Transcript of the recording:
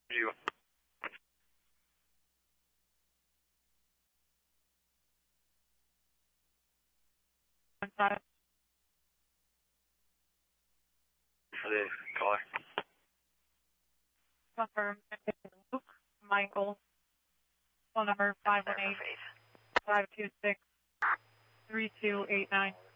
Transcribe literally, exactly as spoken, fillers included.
You. Five. For the caller. Confirm. Luke Michael. Phone number five one eight, five two six, three two eight nine.